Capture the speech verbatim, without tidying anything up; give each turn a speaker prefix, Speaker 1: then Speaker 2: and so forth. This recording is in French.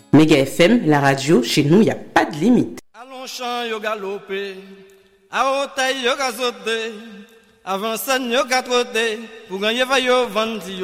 Speaker 1: Méga F M, la radio, chez nous, il n'y a pas de limite.
Speaker 2: Allons chant yo galopé, à haute yo sauté, avant ça yo trotter, pour gagner va yo vendre